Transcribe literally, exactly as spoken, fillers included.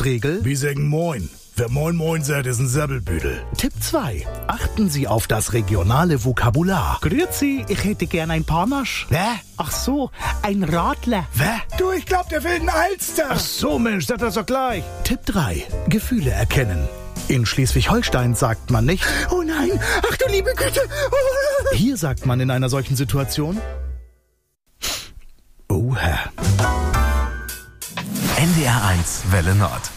Faustregel. Wie sagen Moin. Wer Moin Moin sagt, ist ein Sabbelbüdel. Tipp zwei. Achten Sie auf das regionale Vokabular. Grüezi, ich hätte gern ein Panache. Hä? Ach so, ein Radler. Wer? Du, ich glaub, der will einen Alster. Ach so, Mensch, das ist doch gleich. Tipp drei. Gefühle erkennen. In Schleswig-Holstein sagt man nicht: Oh nein, ach du liebe Güte. Oh. Hier sagt man in einer solchen Situation: Oh Herr. N D R eins Welle Nord.